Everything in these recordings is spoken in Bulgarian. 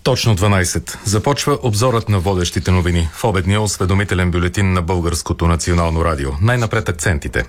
Точно 12. Започва обзорът на водещите новини в обедния осведомителен бюлетин на Българското национално радио. Най-напред акцентите.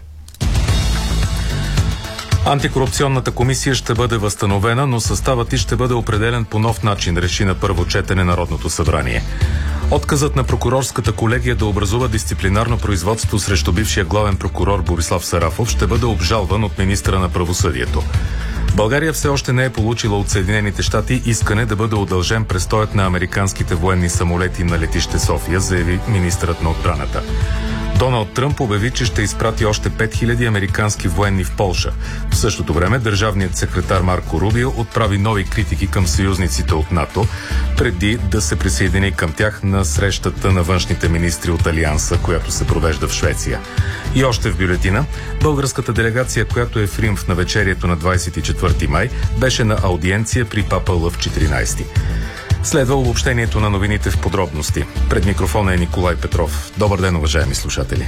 Антикорупционната комисия ще бъде възстановена, но съставът й ще бъде определен по нов начин, реши на първо четене Народното събрание. Отказът на прокурорската колегия да образува дисциплинарно производство срещу бившия главен прокурор Борислав Сарафов ще бъде обжалван от министъра на правосъдието. България все още не е получила от Съединените щати искане да бъде удължен престоят на американските военни самолети на летище София, заяви министърът на отбраната. Доналд Тръмп обяви, че ще изпрати още 5000 американски военни в Полша. В същото време държавният секретар Марко Рубио отправи нови критики към съюзниците от НАТО, преди да се присъедини към тях на срещата на външните министри от Алианса, която се провежда в Швеция. И още в бюлетина, българската делегация, която е в Рим в навечерието на 24 май, беше на аудиенция при папа Лъв 14. Следва обобщението на новините в подробности. Пред микрофона е Николай Петров. Добър ден, уважаеми слушатели.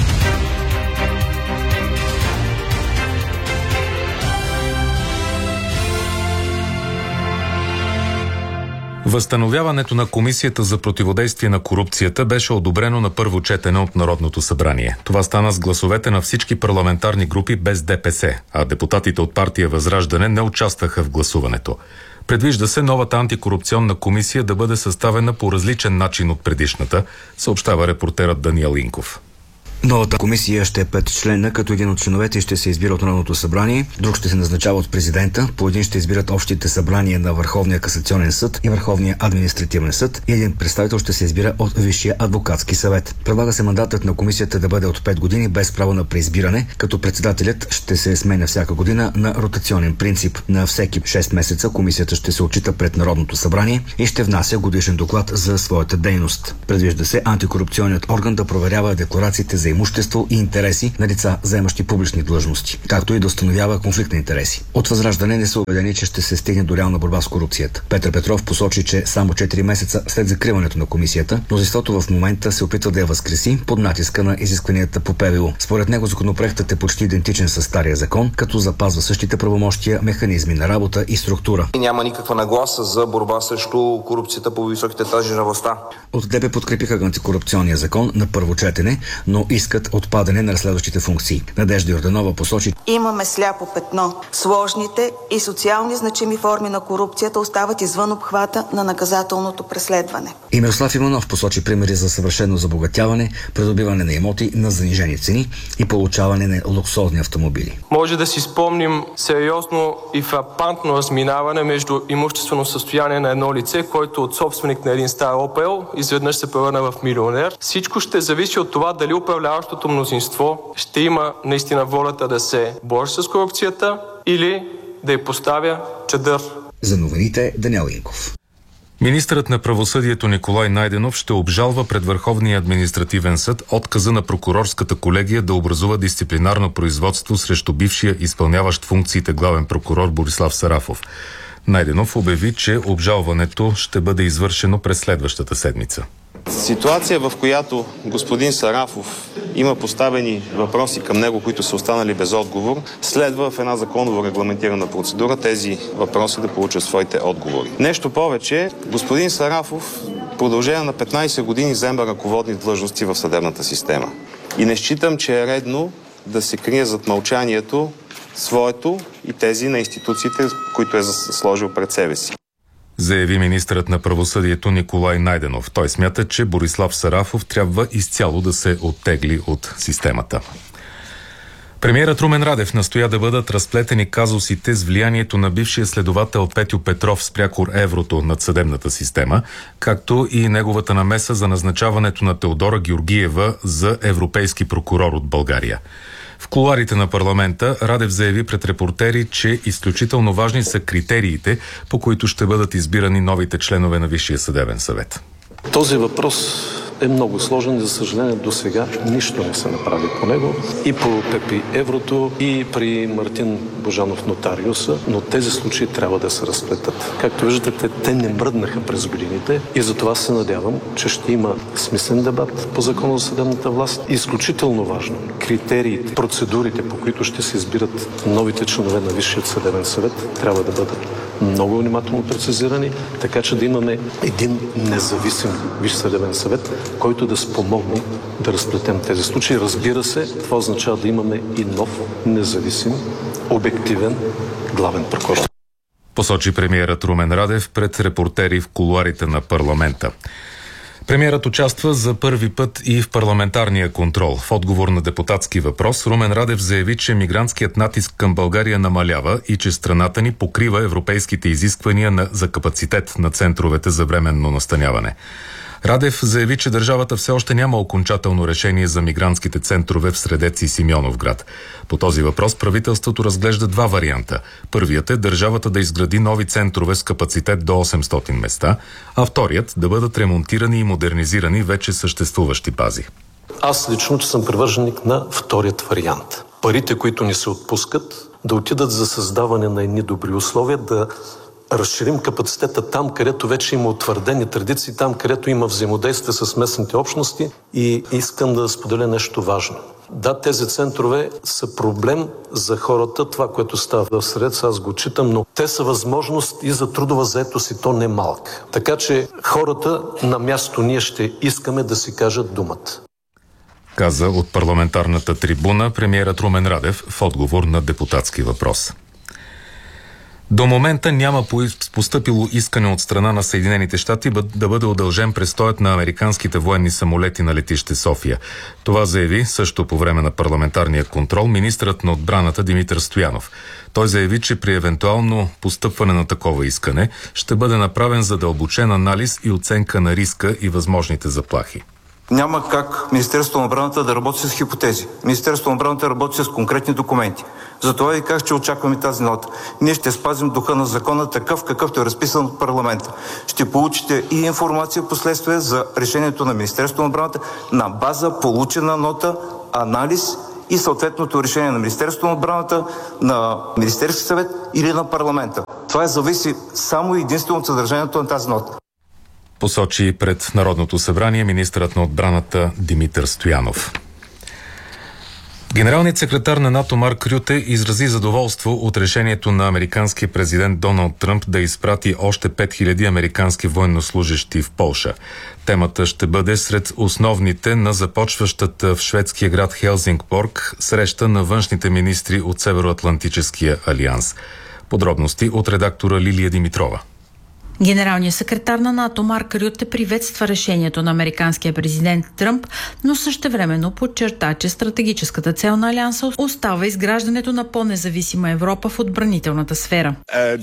Възстановяването на Комисията за противодействие на корупцията беше одобрено на първо четене от Народното събрание. Това стана с гласовете на всички парламентарни групи без ДПС, а депутатите от партия Възраждане не участваха в гласуването. Предвижда се новата антикорупционна комисия да бъде съставена по различен начин от предишната, съобщава репортерът Даниел Инков. Новата комисия ще е 5-членна, като един от членовете ще се избира от Народното събрание, друг ще се назначава от президента, по един ще избират общите събрания на Върховния касационен съд и Върховния административен съд и един представител ще се избира от Висшия адвокатски съвет. Предлага се мандатът на комисията да бъде от 5 години без право на преизбиране, като председателят ще се сменя всяка година на ротационен принцип. На всеки 6 месеца комисията ще се отчита пред Народното събрание и ще внася годишен доклад за своята дейност. Предвижда се антикорупционният орган да проверява декларациите за имущество и интереси на лица, заемащи публични длъжности, както и да установява конфликт на интереси. От Възраждане не са убедени, че ще се стигне до реална борба с корупцията. Петър Петров посочи, че само 4 месеца след закриването на комисията, мнозинството в момента се опитва да я възкреси под натиска на изискванията по ПВУ. Според него законопроектът е почти идентичен с стария закон, като запазва същите правомощия, механизми на работа и структура. Няма никаква нагласа за борба срещу корупцията по високите етажи на властта. От ДБ подкрепиха антикорупционния закон на първо четене, но искат отпадане на разследващите функции. Надежда Йорданова посочи: имаме сляпо петно. Сложните и социални значими форми на корупцията остават извън обхвата на наказателното преследване. И Мирослав Иванов посочи примери за съвършено забогатяване, придобиване на имоти на занижени цени и получаване на луксозни автомобили. Може да си спомним сериозно и фрапантно разминаване между имуществено състояние на едно лице, който от собственик на един стар Опел изведнъж се превърна в милионер. Всичко ще зависи от това дали управляващото мнозинство ще има наистина волята да се бори с корупцията или да й поставя чадър. За новините Даниел Инков. Министърът на правосъдието Николай Найденов ще обжалва пред Върховния административен съд отказа на прокурорската колегия да образува дисциплинарно производство срещу бившия изпълняващ функциите главен прокурор Борислав Сарафов. Найденов обяви, че обжалването ще бъде извършено през следващата седмица. Ситуация, в която господин Сарафов има поставени въпроси към него, които са останали без отговор, следва в една законово регламентирана процедура тези въпроси да получат своите отговори. Нещо повече, господин Сарафов в продължение на 15 години заема ръководни длъжности в съдебната система. И не считам, че е редно да се крие зад мълчанието своето и тези на институциите, които е сложил пред себе си. Заяви министърът на правосъдието Николай Найденов. Той смята, че Борислав Сарафов трябва изцяло да се оттегли от системата. Премиерът Румен Радев настоя да бъдат разплетени казусите с влиянието на бившия следовател Петю Петров с прякор еврото над съдебната система, както и неговата намеса за назначаването на Теодора Георгиева за европейски прокурор от България. В кулоарите на парламента Радев заяви пред репортери, че изключително важни са критериите, по които ще бъдат избирани новите членове на Висшия съдебен съвет. Този въпрос е много сложен и, за съжаление, до сега нищо не се направи по него. И по Пепи Еврото, и при Мартин Божанов нотариуса, но тези случаи трябва да се разплетат. Както виждате, те не мръднаха през годините и затова се надявам, че ще има смислен дебат по закона за съдебната власт. Изключително важно, критериите, процедурите, по които ще се избират новите членове на Висшия съдебен съвет, трябва да бъдат много внимателно прецизирани, така че да имаме един независим Висш съдебен съвет, който да спомогне да разплетем тези случаи. Разбира се, това означава да имаме и нов, независим, обективен главен прокурор. Посочи премиерът Румен Радев пред репортери в кулоарите на парламента. Премиерът участва за първи път и в парламентарния контрол. В отговор на депутатски въпрос Румен Радев заяви, че мигрантският натиск към България намалява и че страната ни покрива европейските изисквания за капацитет на центровете за временно настаняване. Радев заяви, че държавата все още няма окончателно решение за мигрантските центрове в Средец и Симеоновград. По този въпрос правителството разглежда два варианта. Първият е държавата да изгради нови центрове с капацитет до 800 места, а вторият да бъдат ремонтирани и модернизирани вече съществуващи бази. Аз лично съм привърженик на вторият вариант. Парите, които ни се отпускат, да отидат за създаване на едни добри условия, да разширим капацитета там, където вече има утвърдени традиции, там, където има взаимодействие с местните общности. И искам да споделя нещо важно. Да, тези центрове са проблем за хората, това, което става в Средец, аз го читам, но те са възможност и за трудова заетост, и то не малка. Така че хората на място ние ще искаме да си кажат думата. Каза от парламентарната трибуна премиерът Румен Радев в отговор на депутатски въпрос. До момента няма постъпило искане от страна на Съединените щати да бъде удължен престоят на американските военни самолети на летище София. Това заяви също по време на парламентарния контрол министърът на отбраната Димитър Стоянов. Той заяви, че при евентуално постъпване на такова искане ще бъде направен задълбочен анализ и оценка на риска и възможните заплахи. Няма как Министерството на отбраната да работи с хипотези. Министерството на отбраната работи с конкретни документи. Затова ви казах, че очакваме тази нота. Ние ще спазим духа на закона такъв, какъвто е разписан от парламента. Ще получите и информация последствие за решението на Министерството на отбраната на база получена нота, анализ и съответното решение на Министерството на отбраната, на Министерски съвет или на парламента. Това зависи само и единствено от съдържанието на тази нота. Посочи пред Народното събрание министърът на отбраната Димитър Стоянов. Генералният секретар на НАТО Марк Рюте изрази задоволство от решението на американския президент Доналд Тръмп да изпрати още 5000 американски военнослужещи в Полша. Темата ще бъде сред основните на започващата в шведския град Хелзингборг среща на външните министри от Североатлантическия алианс. Подробности от редактора Лилия Димитрова. Генералният секретар на НАТО Марк Рюте приветства решението на американския президент Тръмп, но същевременно подчерта, че стратегическата цел на Алианса остава изграждането на по-независима Европа в отбранителната сфера.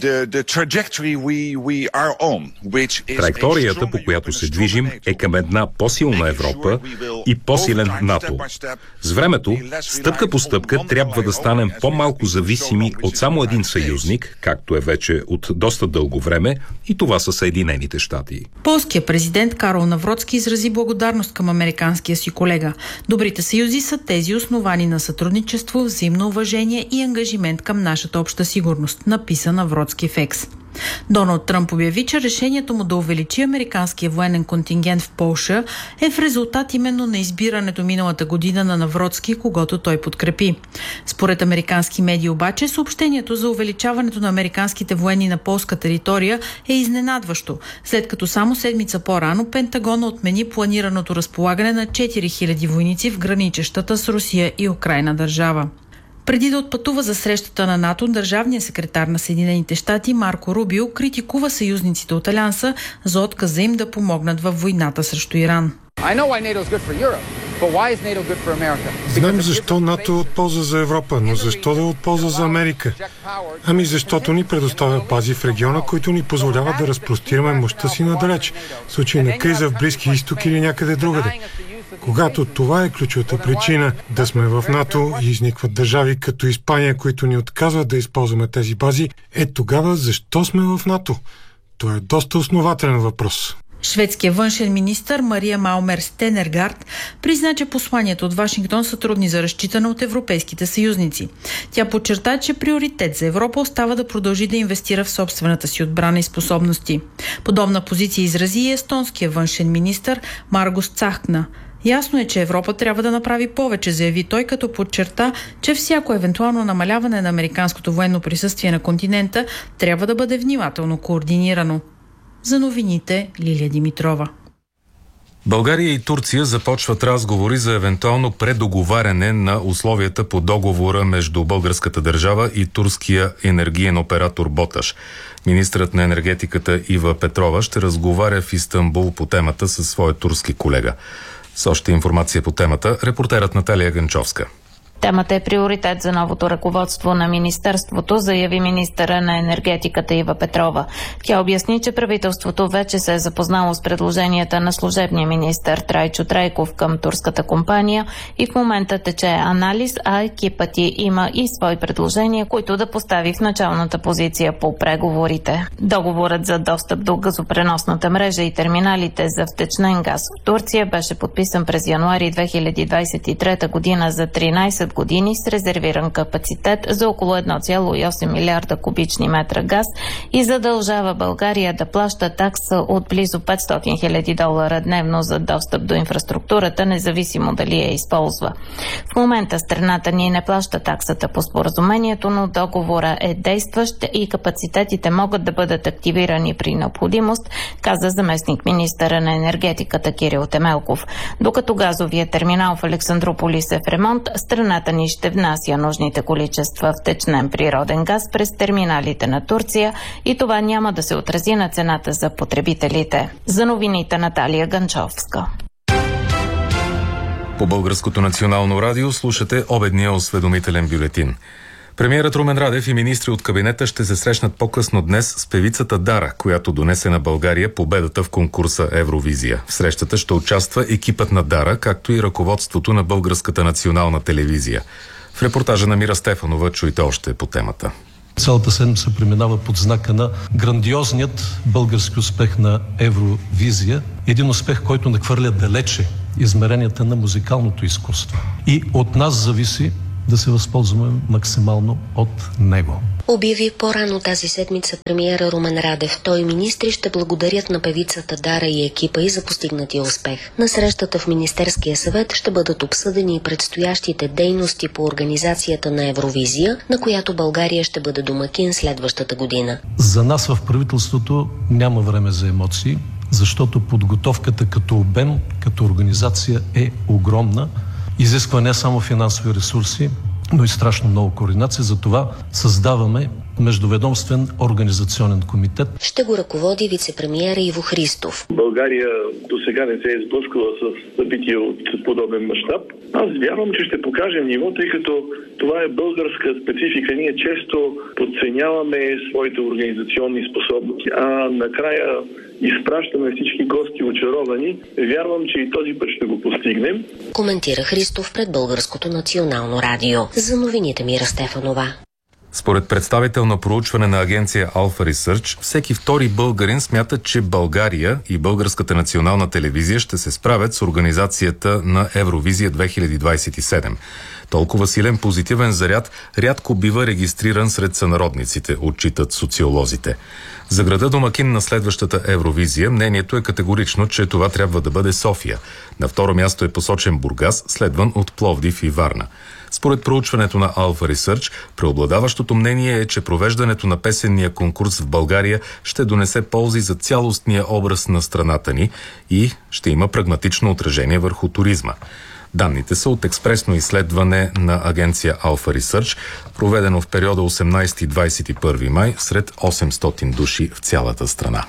Траекторията, по която се движим, е към една по-силна Европа и по-силен НАТО. С времето, стъпка по стъпка, трябва да станем по-малко зависими от само един съюзник, както е вече от доста дълго време, и това са Съединените щати. Полският президент Карол Навроцки изрази благодарност към американския си колега. Добрите съюзи са тези основани на сътрудничество, взаимно уважение и ангажимент към нашата обща сигурност, написа Навроцки в Екс. Доналд Тръмп обяви, че решението му да увеличи американския военен контингент в Полша е в резултат именно на избирането миналата година на Навроцки, когото той подкрепи. Според американски медии обаче, съобщението за увеличаването на американските военни на полска територия е изненадващо, след като само седмица по-рано Пентагона отмени планираното разполагане на 4000 войници в граничещата с Русия и Украйна държава. Преди да отпътува за срещата на НАТО, държавният секретар на Съединените щати Марко Рубио критикува съюзниците от Алианса за отказа им да помогнат във войната срещу Иран. Знам защо НАТО е от полза за Европа, но защо да е от полза за Америка? Ами защото ни предоставя бази в региона, които ни позволяват да разпростираме мощта си надалеч, в случай на криза в Близкия изток или някъде другаде. Когато това е ключовата причина да сме в НАТО и изникват държави като Испания, които ни отказват да използваме тези бази, тогава защо сме в НАТО? Това е доста основателен въпрос. Шведският външен министър Мария Малмер Стенергард призна, че посланието от Вашингтон са трудни за разчитане от европейските съюзници. Тя подчерта, че приоритет за Европа остава да продължи да инвестира в собствената си отбрана и способности. Подобна позиция изрази и естонския външен министър Маргус Цахкна. Ясно е, че Европа трябва да направи повече, заяви той, като подчерта, че всяко евентуално намаляване на американското военно присъствие на континента трябва да бъде внимателно координирано. За новините Лилия Димитрова. България и Турция започват разговори за евентуално предоговаряне на условията по договора между българската държава и турския енергиен оператор Боташ. Министърът на енергетиката Ива Петрова ще разговаря в Истанбул по темата със своя турски колега. С още информация по темата, репортерът Наталия Ганчовска. Темата е приоритет за новото ръководство на министерството, заяви министъра на енергетиката Ива Петрова. Тя обясни, че правителството вече се е запознало с предложенията на служебния министър Трайчо Трайков към турската компания и в момента тече анализ, а екипът й има и свои предложения, които да постави в началната позиция по преговорите. Договорът за достъп до газопреносната мрежа и терминалите за втечнен газ в Турция беше подписан през януари 2023 година за 13 години с резервиран капацитет за около 1,8 милиарда кубични метра газ и задължава България да плаща такса от близо $500 000 дневно за достъп до инфраструктурата, независимо дали я използва. В момента страната ни не плаща таксата по споразумението, но договора е действащ и капацитетите могат да бъдат активирани при необходимост, каза заместник министъра на енергетиката Кирил Темелков. Докато газовия терминал в Александрополис е в ремонт, страната ни ще внася нужните количества втечнен природен газ през терминалите на Турция и това няма да се отрази на цената за потребителите. За новините Наталия Ганчовска. По Българското национално радио слушате обедния осведомителен бюлетин. Премиерът Румен Радев и министри от кабинета ще се срещнат по-късно днес с певицата Дара, която донесе на България победата в конкурса Евровизия. В срещата ще участва екипът на Дара, както и ръководството на Българската национална телевизия. В репортажа на Мира Стефанова чуйте още по темата. Цялата седмица преминава под знака на грандиозният български успех на Евровизия. Един успех, който надхвърля далече измеренията на музикалното изкуство. И от нас зависи да се възползваме максимално от него. Обяви по-рано тази седмица премиера Румен Радев. Той и министри ще благодарят на певицата Дара и екипа и за постигнатия успех. На срещата в Министерския съвет ще бъдат обсъдени и предстоящите дейности по организацията на Евровизия, на която България ще бъде домакин следващата година. За нас в правителството няма време за емоции, защото подготовката като обем, като организация е огромна. Изисква не само финансови ресурси, но и страшно много координация. Затова създаваме междуведомствен организационен комитет. Ще го ръководи вицепремиера Иво Христов. България до сега не се е сблъскала с събития от подобен мащаб. Аз вярвам, че ще покажем ниво, тъй като това е българска специфика. Ние често подценяваме своите организационни способности, а накрая изпращаме всички гости очаровани. Вярвам, че и този път ще го постигнем. Коментира Христов пред Българското национално радио. За новините Мира Стефанова. Според представител на проучване на агенция Alpha Research, всеки втори българин смята, че България и Българската национална телевизия ще се справят с организацията на Евровизия 2027. Толкова силен позитивен заряд рядко бива регистриран сред сънародниците, отчитат социолозите. За града домакин на следващата Евровизия мнението е категорично, че това трябва да бъде София. На второ място е посочен Бургас, следван от Пловдив и Варна. Според проучването на Alpha Research, преобладаващото мнение е, че провеждането на песенния конкурс в България ще донесе ползи за цялостния образ на страната ни и ще има прагматично отражение върху туризма. Данните са от експресно изследване на агенция Alpha Research, проведено в периода 18-21 май сред 800 души в цялата страна.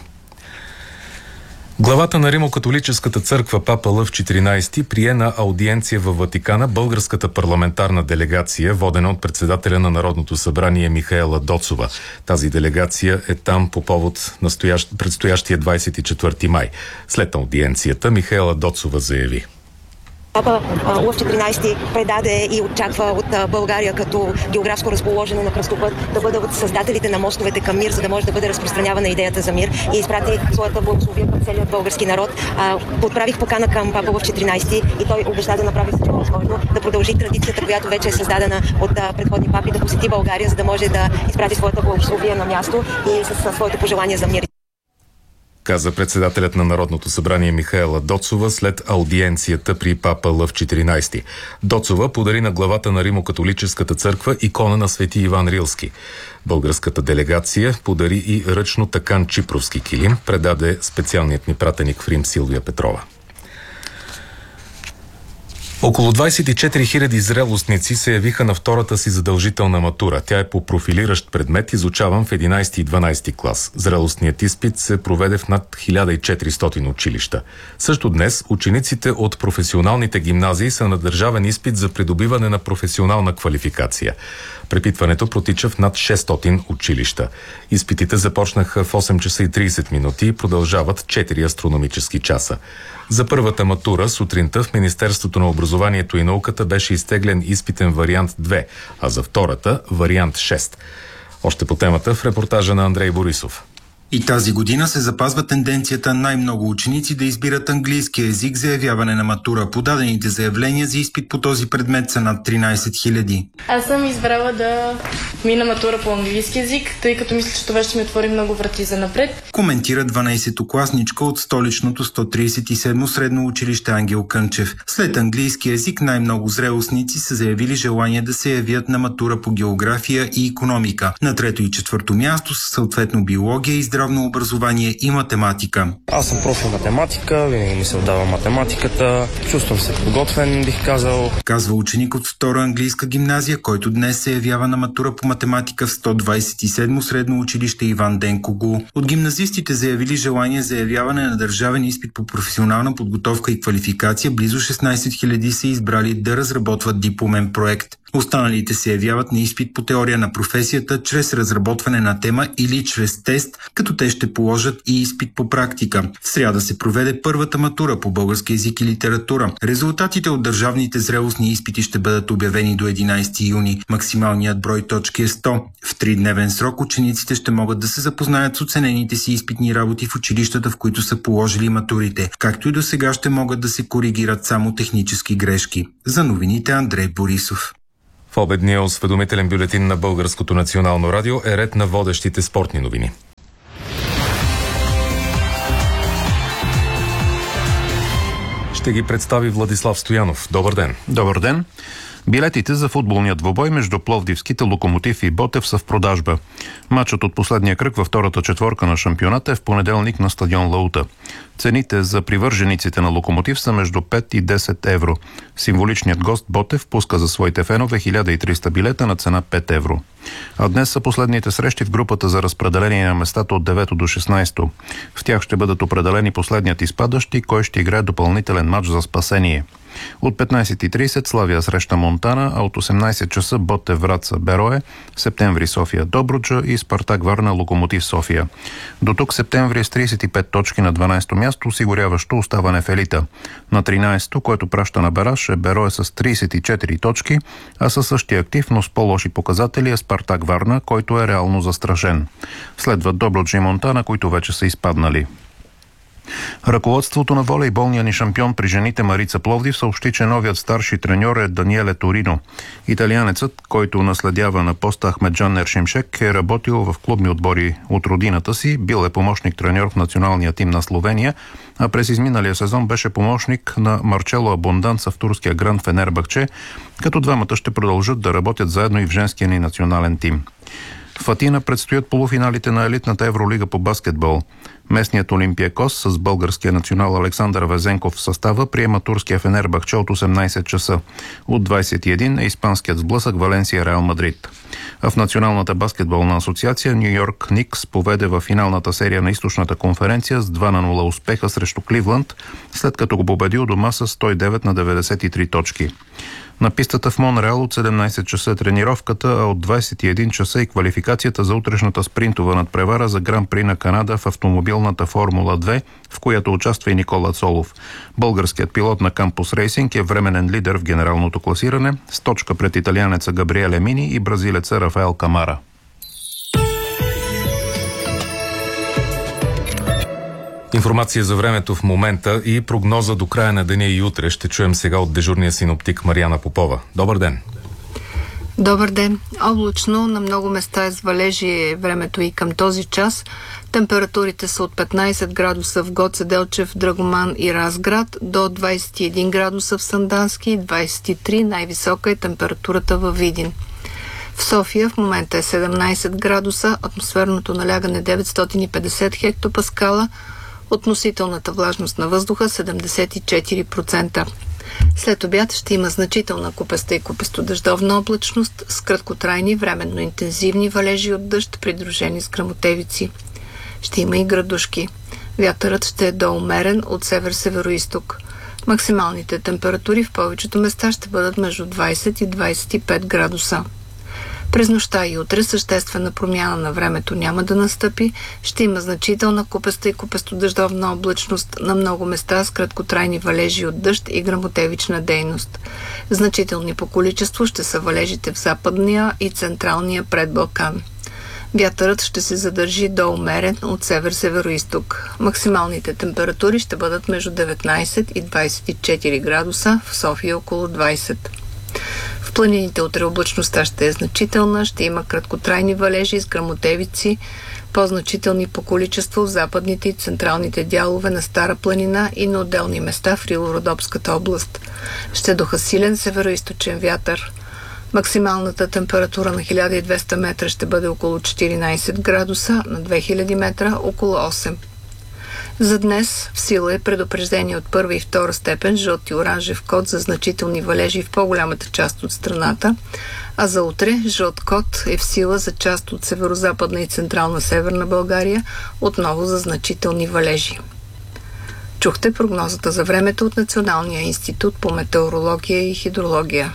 Главата на Римокатолическата църква Папа Лъв 14 прие на аудиенция във Ватикана българската парламентарна делегация, водена от председателя на Народното събрание Михаела Доцова. Тази делегация е там по повод предстоящия 24 май. След аудиенцията Михаела Доцова заяви: Папа Лъв 14 предаде и очаква от България като географско разположение на кръстопът да бъде от създателите на мостовете към мир, за да може да бъде разпространявана идеята за мир, и изпрати своята благословия към целият български народ. Отправих покана към Папа Лъв 14 и той обеща да направи всичко възможно да продължи традицията, която вече е създадена от предходни папи, да посети България, за да може да изпрати своята благословия на място и със своето пожелание за мир. каза председателят на Народното събрание Михаела Доцова след аудиенцията при папа Лъв 14. Доцова подари на главата на Римо-католическата църква икона на свети Иван Рилски. Българската делегация подари и ръчно такан чипровски килим, предаде специалният ни пратеник в Рим Силвия Петрова. Около 24 000 зрелостници се явиха на втората си задължителна матура. Тя е по профилиращ предмет, изучаван в 11 и 12 клас. Зрелостният изпит се проведе в над 1400 училища. Също днес учениците от професионалните гимназии са на държавен изпит за придобиване на професионална квалификация. Препитването протича в над 600 училища. Изпитите започнаха в 8 часа и 30 минути и продължават 4 астрономически часа. За първата матура сутринта в Министерството на образованието и науката беше изтеглен изпитен вариант 2, а за втората вариант 6. Още по темата в репортажа на Андрей Борисов. И тази година се запазва тенденцията най-много ученици да избират английски език за явяване на матура. Подадените заявления за изпит по този предмет са над 13 000. Аз съм избрала да мина матура по английски език, тъй като мисля, че това ще ми отвори много врати за напред. Коментира 12-класничка от столичното 137 средно училище Ангел Кънчев. След английски език най-много зрелостници са заявили желание да се явят на матура по география и икономика. На трето и четвърто място са съответно биология и здравно образование и математика. Аз съм профил математика, винаги ми се отдава математиката, чувствам се подготвен, бих казал. Казва ученик от втора английска гимназия, който днес се явява на матура по математика в 127 средно училище Иван Денкогу. От гимназистите заявили желание за явяване на държавен изпит по професионална подготовка и квалификация, близо 16 000 са избрали да разработват дипломен проект. Останалите се явяват на изпит по теория на професията чрез разработване на тема или чрез тест, като те ще положат и изпит по практика. В сряда се проведе първата матура по български език и литература. Резултатите от държавните зрелостни изпити ще бъдат обявени до 11 юни. Максималният брой точки е 100. В 3-дневен срок учениците ще могат да се запознаят с оценените си изпитни работи в училищата, в които са положили матурите. Както и до сега ще могат да се коригират само технически грешки. За новините Андрей Борисов. В обедния осведомителен бюлетин на Българското национално радио е ред на водещите спортни новини. Ще ги представи Владислав Стоянов. Добър ден. Добър ден. Билетите за футболния двубой между пловдивските Локомотив и Ботев са в продажба. Матчът от последния кръг във втората четворка на шампионата е в понеделник на стадион Лаута. Цените за привържениците на Локомотив са между 5 и 10 евро. Символичният гост Ботев пуска за своите фенове 1300 билета на цена 5 евро. А днес са последните срещи в групата за разпределение на местата от 9 до 16. В тях ще бъдат определени последният изпадащ и кой ще играе допълнителен матч за спасение. От 15:30 Славия среща Монтана, а от 18 часа Ботев Враца Берое, Септември София Добруджа и Спартак Варна Локомотив София. До тук Септември е с 35 точки на 12-то място, осигуряващо оставане в елита. На 13-то, което праща на Бераш, е Берое с 34 точки, а със същия актив, но с по-лоши показатели е Спартак Варна, който е реално застрашен. Следват Добруджа и Монтана, които вече са изпаднали. Ръководството на волейболния ни шампион при жените Марица Пловдив съобщи, че новият старши треньор е Даниеле Торино. Италианецът, който наследява на поста Ахмеджан Нершимшек, е работил в клубни отбори от родината си, бил е помощник треньор в националния тим на Словения, а през изминалия сезон беше помощник на Марчело Абонданца в турския Гранд Фенербахче, като двамата ще продължат да работят заедно и в женския ни национален тим. В Атина предстоят полуфиналите на елитната Евролига по баскетбол. Местният Олимпиакос с българския национал Александър Везенков в състава приема турския Фенербахче от 18 часа. От 21 е испанският сблъсък Валенсия Реал Мадрид. А в Националната баскетболна асоциация Ню Йорк Никс поведе във финалната серия на източната конференция с 2-0 успеха срещу Кливланд, след като го победил дома с 109 на 93 точки. На пистата в Монреал от 17 часа е тренировката, а от 21 часа и квалификацията за утрешната спринтова надпревара за Гран-при на Канада в автомобилната Формула 2, в която участва и Никола Цолов. Българският пилот на Кампус Рейсинг е временен лидер в генералното класиране с точка пред италианеца Габриеле Мини и бразилеца Рафаел Камара. Информация за времето в момента и прогноза до края на деня и утре ще чуем сега от дежурния синоптик Мариана Попова. Добър ден! Добър ден! Облачно, на много места е с валежи времето и към този час. Температурите са от 15 градуса в Гоце Делчев, Драгоман и Разград до 21 градуса в Сандански и 23 най-висока е температурата във Видин. В София в момента е 17 градуса, атмосферното налягане 950 хектопаскала, относителната влажност на въздуха 74%. След обяд ще има значителна купеста и купестодъждовна облачност с краткотрайни временно интензивни валежи от дъжд, придружени с гръмотевици. Ще има и градушки. Вятърът ще е доумерен от север-североизток. Максималните температури в повечето места ще бъдат между 20 и 25 градуса. През нощта и утре съществена промяна на времето няма да настъпи. Ще има значителна купеста и купестодъждовна облачност на много места с краткотрайни валежи от дъжд и гръмотевична дейност. Значителни по количество ще са валежите в западния и централния предбалкан. Вятърът ще се задържи до умерен от север-североизток. Максималните температури ще бъдат между 19 и 24 градуса, в София около 20. В планините утре облачността ще е значителна, ще има краткотрайни валежи с гръмотевици, по-значителни по количество в западните и централните дялове на Стара планина и на отделни места в Рило-Родопската област. Ще духа силен североизточен вятър. Максималната температура на 1200 метра ще бъде около 14 градуса, на 2000 метра около 8. За днес в сила е предупреждение от първа и втора степен, жълт и оранжев код за значителни валежи в по-голямата част от страната, а за утре жълт код е в сила за част от северо-западна и централна северна България, отново за значителни валежи. Чухте прогнозата за времето от Националния институт по метеорология и хидрология.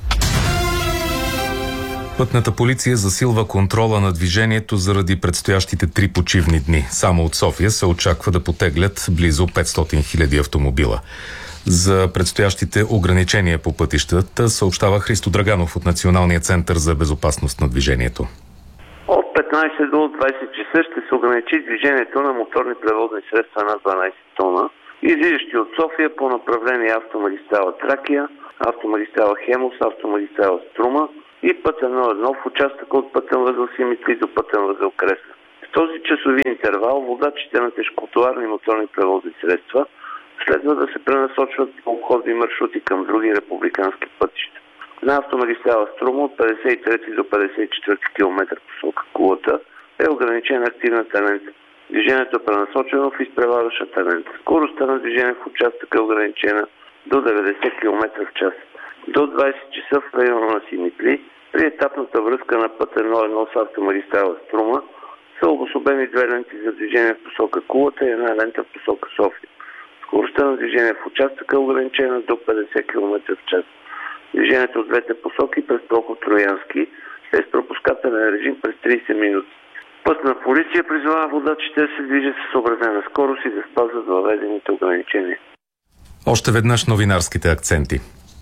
Пътната полиция засилва контрола на движението заради предстоящите 3 почивни дни. Само от София се очаква да потеглят близо 500 000 автомобила. За предстоящите ограничения по пътищата съобщава Христо Драганов от Националния център за безопасност на движението. От 15 до 20 часа ще се ограничи движението на моторни превозни средства над 12 тона, излизащи от София по направление автомагистрала Тракия, автомагистрала Хемус, автомагистрала Струма и път 1-1 в участъка от пътен възел Симитли до пътен възел Кресна. В този часови интервал водачите на тежкотоварни моторни превозни средства следва да се пренасочват по обходни маршрути към други републикански пътища. На автомагистрала Струма от 53 до 54 км посока Кулата е ограничена активната лента. Движението е пренасочено в изпреварващата лента. Скоростта на движение в участъка е ограничена до 90 км в час. До 20 часа в района на Симитли при етапната връзка на път 1-1 с автомагистрала Струма са обособени 2 ленти за движение в посока Кулата и 1 лента в посока София. Скоростта на движение в участъка е ограничена до 50 км в час. Движението от двете посоки през Прокоп Троянски е с пропускателен режим през 30 минути. Пътна полиция призовава водачите да се движат с съобразена скорост и да спазват въведените ограничения. Още веднъж новинарските акценти.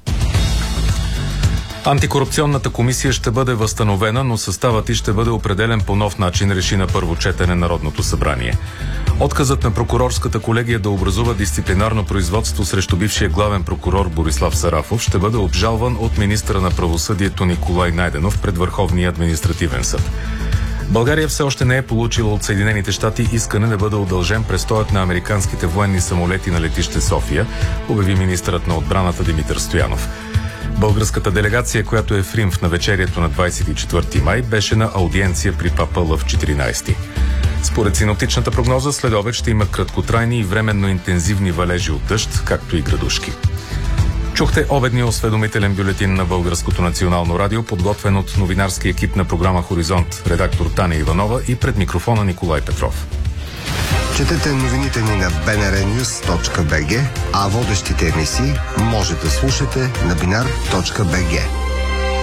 Антикорупционната комисия ще бъде възстановена, но съставът й ще бъде определен по нов начин, реши на първо четене Народното събрание. Отказът на прокурорската колегия да образува дисциплинарно производство срещу бившия главен прокурор Борислав Сарафов ще бъде обжалван от министъра на правосъдието Николай Найденов пред Върховния административен съд. България все още не е получила от Съединените щати искане да бъде удължен престоят на американските военни самолети на летище София, обяви министърът на отбраната Димитър Стоянов. Българската делегация, която е в Рим в навечерието на 24 май, беше на аудиенция при папа Лъв 14. Според синоптичната прогноза, след обед ще има краткотрайни и временно интензивни валежи от дъжд, както и градушки. Чухте обедния осведомителен бюлетин на Българското национално радио, подготвен от новинарски екип на програма Хоризонт, редактор Таня Иванова и пред микрофона Николай Петров. Четете новините ни на bnrnews.bg, а водещите емисии може да слушате на binar.bg.